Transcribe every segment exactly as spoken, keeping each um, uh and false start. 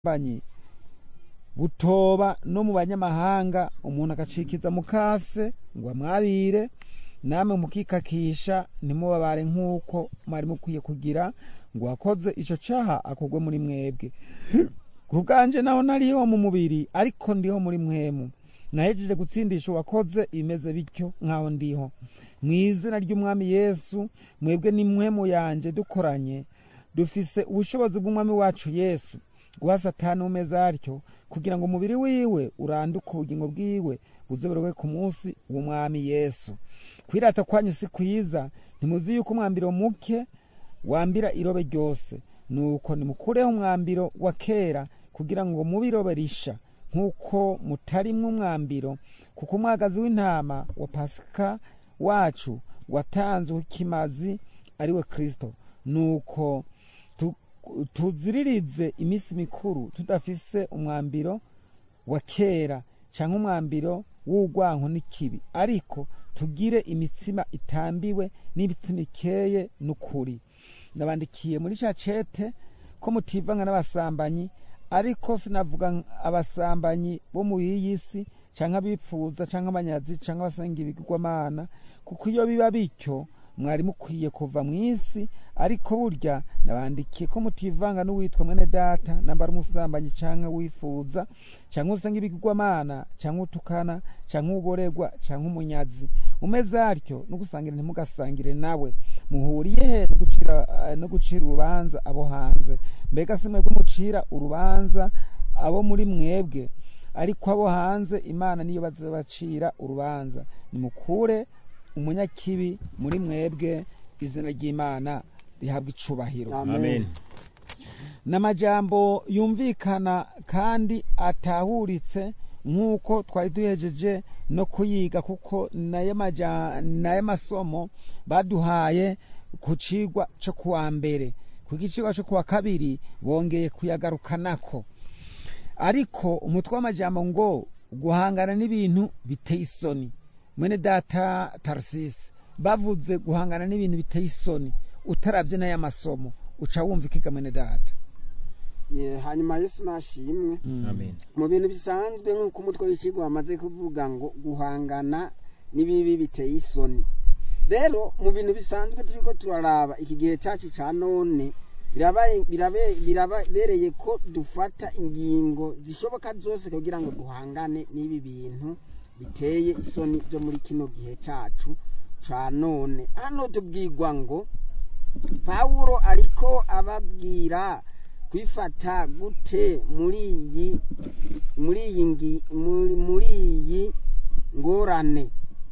banyi butoba no mu banyamahanga umuntu akacikiza mukase ngo amwabire namwe mukikakisha nimubabare nkuko mwari mukwiye kugira ngo akoze ico caha akogwe muri mwebwe kubwanje naho nariho mu mubiri ariko ndiho muri mwemu nahejeje gutsindisha wakoze imeze bityo nkaho ndiho mwizina ry'umwami Yesu mwebwe ni mwemu yanje dukoranye dufise ubushobozi bw'umwami wacu Yesu guha Satani umeze atyo kugira ngo umubiri wiwe uranduke ubugingo bwiwe buzoberwe ku munsi w'umwami Yesu. Kwirata kwanyu si kwiza, ntimuzi yuko umwambiro muke wambira irobe ryose, nuko nimukureho umwambiro wa kera kugira ngo mubirobe risha nkuko mutarimwe umwambiro, kuko umwagazi w'intama wa Pasika wacu watanzwe kimazi ariwe Kristo. Nuko tuziririze imisi mikuru tudafise umwambiro wa kera canke umwambiro w'ugwanko n'ikibi, ariko tugire imitsima itambiwe n'ibitsima ikeye n'ukuri. Nabandikiye muri ca cete ko mutivanga n'abasambanyi, ariko sinavuga abasambanyi bo mu yisi canke abipfuza canke abanyazi canke abasenga ibigirwamana, kuko iyo biba bityo mwari mukwiye kuva mw'isi. Ariko burya nabandikiye ko mutivanga n'uwitwa mwene data nambara umusambanyi canke wifuza canke usenga ibigirwamana canke utukana canke uboregwa canke umunyazi umeze atyo no gusangira ntimugasangire nawe. Muhuriye he no gucira no gucira urubanza abo hanze? Mbega si mwebwe mucira urubanza abo muri mwebwe? Ariko abo hanze Imana niyo bazabacira urubanza. Nimukure umunyakibi muri mwebwe, izina ry'Imana rihabwa icubahiro. Amen. Namajambo yumvikana kandi atahuritse nkuko twari duhejeje no kuyiga, kuko naye maja naye masomo baduhaye ku cigwa cyo kuwa mbere, ku gicigwa cyo kuwa kabiri bongeye kuyagarukanako. Ariko umutwe w'amajambo ngo guhangana n'ibintu biteye isoni. Mwene data Tarsisi bavuze guhangana n'ibintu biteye isoni, utaravye naye amasomo uca wumva ikiga mwene data. Ye hanyuma Yesu nashimwe. Mm. Amen. Mu bintu bisanzwe nkuko umutwe w'ikigwa amaze kuvuga ngo guhangana n'ibibi biteye isoni. Rero mu bintu bisanzwe turiko turaraba iki gihe cyacu ca none birabaye birabe birabereye ko dufata ingingo zishoboka zose kugira ngo duhangane n'ibi bintu biteye isoni byo muri kino gihe cyacu ca none. Hano tubwirwa ngo Paulo ariko ababwira kwifata gute muri iyi muri iyi muri muri iyi ngorane.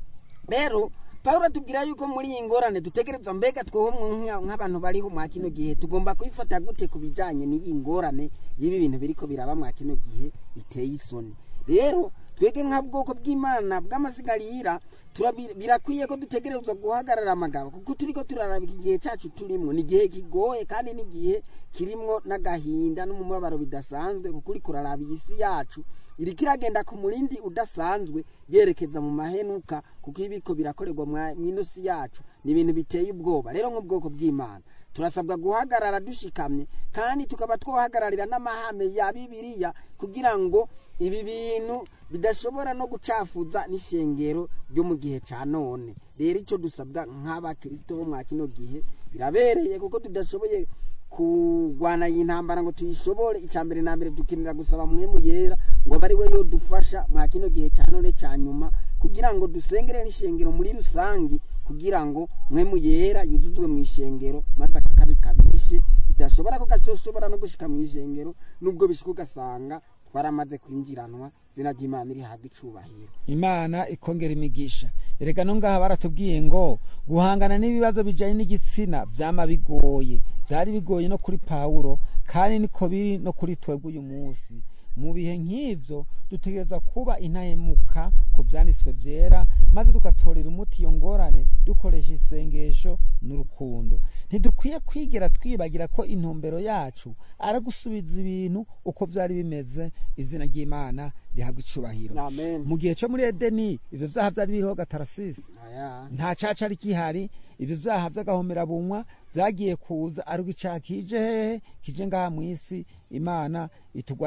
Rero Paulo atubwira yuko muri iyi ngorane dutegerezwa mbega twoho nk'abantu bariho mwa kino gihe tugomba kwifata gute kubijanye n'iyi ngorane y'ibi bintu biriko biraba mwa kino gihe biteye isoni. Rero twege nka bwoko bw'Imana bw'amasigarira birakwiye ko dutegerezwa guhagarara amagabo, kuko turiko turaraba iki gihe cyacu turimwo ni gihe kigoye kandi ni gihe kirimwo n'agahinda n'umubabaro bidasanzwe, kuko uri kuraraba isi yacu iri kiragenda ku murindi udasanzwe yerekeza mu mahenuka, kuko ibiko birakorerwa mw'ino si yacu ni ibintu biteye ubwoba. Rero nk'ubwoko bw'Imana turasabwa guhagarara dushikamye, kandi tukaba twohagararira n'amahame ya Bibiliya kugira ngo ibi bintu bidashobora no gucafuza n'ishengero ryo mu gihe ca none. Rero ico dusabwa nk'abakristo bo mwa kino gihe birabereye, kuko tudashoboye kugwana y'intambara ngo tuyishobore. Icambere na mbere dukenera gusaba mwemu yera ngo bari we yo dufasha mwa kino gihe ca none ca nyuma, kugira ngo dusengere n'ishengero muri rusangi, kugira ngo mwemu yera yuzuzwe mu ishengero maze akabikabishe bidashobora ko gacoshobora no gushika mu ishengero, nubwo bishika ugasanga twaramaze kwinjiranwa. Zina ry'Imana rihabwa icubahiro. Imana ikongera imigisha. Erega no ngaha baratubwiye ngo guhangana n'ibibazo bijanye n'igitsina vyama bigoye. Vyari bigoye no kuri Paulo, kandi niko biri no kuri twebwe uyu munsi. mu bihe nk'ivyo dutegereza kuba intahemuka ku vyanditswe vyera maze tugatorera umuti iyo ngorane dukoresha isengesho n'urukundo. Ntidukwiye kwigera twibagira ko intumbero yacu ari gusubiza ibintu uko vyari bimeze. Izina ry'Imana rihabwa icubahiro. Mu gihe cyo muri Edeni ivyo vyaha vyari biriho gatarasisi, nta caca ari kihari. Ivyo vyaha vy'agahomera bunwa vyagiye kuza ari icaha kije hehe, kije ngaha mw'isi. Imana itugwa